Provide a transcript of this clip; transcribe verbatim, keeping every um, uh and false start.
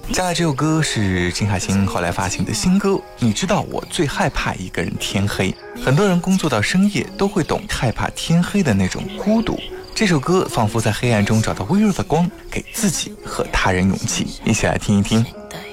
接下来这首歌是金海心后来发行的新歌，你知道我最害怕一个人天黑。很多人工作到深夜都会懂害怕天黑的那种孤独，这首歌仿佛在黑暗中找到微弱的光，给自己和他人勇气。一起来听一听。